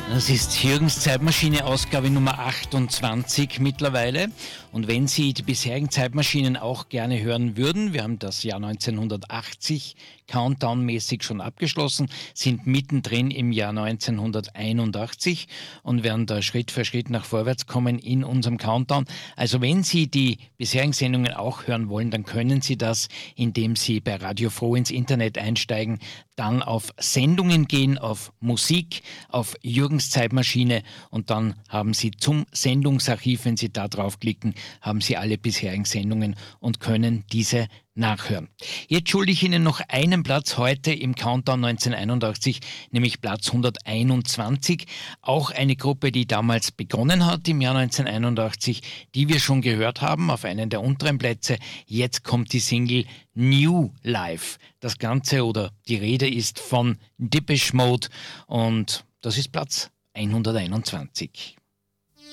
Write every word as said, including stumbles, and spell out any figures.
Das ist Jürgens Zeitmaschine, Ausgabe Nummer achtundzwanzig mittlerweile. Und wenn Sie die bisherigen Zeitmaschinen auch gerne hören würden, wir haben das Jahr neunzehnhundertachtzig Countdown-mäßig schon abgeschlossen, sind mittendrin im Jahr neunzehnhunderteinundachtzig und werden da Schritt für Schritt nach vorwärts kommen in unserem Countdown. Also wenn Sie die bisherigen Sendungen auch hören wollen, dann können Sie das, indem Sie bei Radio Froh ins Internet einsteigen, dann auf Sendungen gehen, auf Musik, auf Jürgens Zeitmaschine und dann haben Sie zum Sendungsarchiv, wenn Sie da draufklicken, haben Sie alle bisherigen Sendungen und können diese nachhören. Jetzt schulde ich Ihnen noch einen Platz heute im Countdown neunzehnhunderteinundachtzig, nämlich Platz hunderteinundzwanzig. Auch eine Gruppe, die damals begonnen hat im Jahr neunzehnhunderteinundachtzig, die wir schon gehört haben auf einen der unteren Plätze. Jetzt kommt die Single New Life. Das Ganze oder die Rede ist von Depeche Mode und das ist Platz hunderteinundzwanzig.